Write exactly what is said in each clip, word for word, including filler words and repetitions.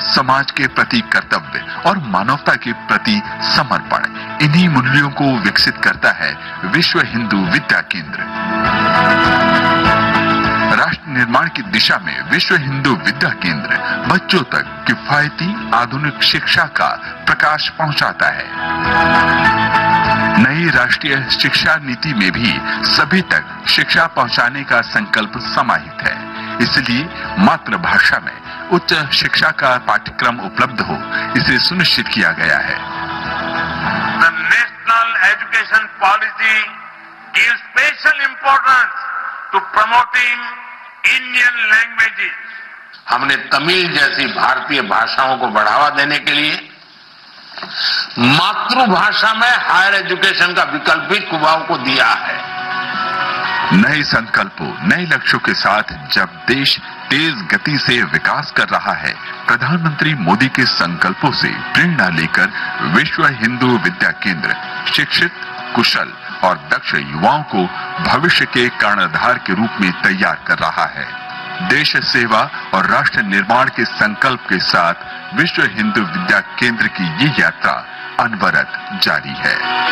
समाज के प्रति कर्तव्य और मानवता के प्रति समर्पण, इन्हीं मूल्यों को विकसित करता है विश्व हिंदू विद्या केंद्र। राष्ट्र निर्माण की दिशा में विश्व हिंदू विद्या केंद्र बच्चों तक किफायती आधुनिक शिक्षा का प्रकाश पहुंचाता है। नई राष्ट्रीय शिक्षा नीति में भी सभी तक शिक्षा पहुंचाने का संकल्प समाहित है। इसलिए मातृभाषा में उच्च शिक्षा का पाठ्यक्रम उपलब्ध हो, इसे सुनिश्चित किया गया है। The national education policy gives special importance to promoting Indian languages. हमने तमिल जैसी भारतीय भाषाओं को बढ़ावा देने के लिए मातृभाषा में हायर एजुकेशन का विकल्प भी कुमाऊं को दिया है। नए संकल्पों, नए लक्ष्यों के साथ जब देश तेज गति से विकास कर रहा है, प्रधानमंत्री मोदी के संकल्पों से प्रेरणा लेकर विश्व हिंदू विद्या केंद्र शिक्षित, कुशल और दक्ष युवाओं को भविष्य के कर्णधार के रूप में तैयार कर रहा है। देश सेवा और राष्ट्र निर्माण के संकल्प के साथ विश्व हिंदू विद्या केंद्र की ये यात्रा अनवरत जारी है।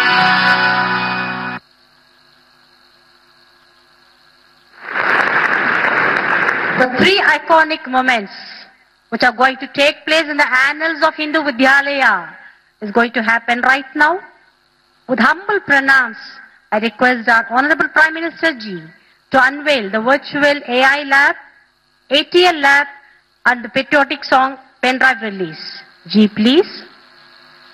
The three iconic moments which are going to take place in the annals of Hindu Vidyalaya is going to happen right now. With humble pranams, I request our Honorable Prime Minister Ji to unveil the virtual A I lab, A T L lab and the patriotic song pen drive release. Ji, please.